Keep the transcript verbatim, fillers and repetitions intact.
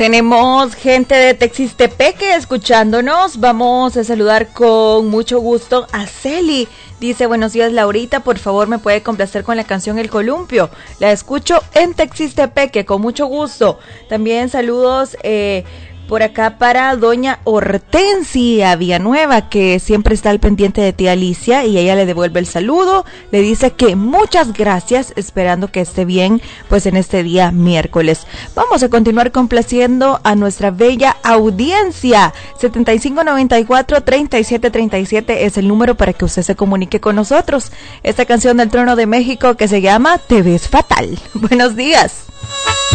Tenemos gente de Texistepeque escuchándonos. Vamos a saludar con mucho gusto a Celi. Dice, buenos días Laurita, por favor me puede complacer con la canción El Columpio. La escucho en Texistepeque, con mucho gusto. También saludos eh, por acá para doña Hortensia Villanueva, que siempre está al pendiente de tía Alicia, y ella le devuelve el saludo, le dice que muchas gracias, esperando que esté bien pues en este día miércoles. Vamos a continuar complaciendo a nuestra bella audiencia. Setenta y cinco noventa y cuatro treinta y siete treinta y siete es el número para que usted se comunique con nosotros. Esta canción del Trono de México que se llama Te ves fatal. Buenos días.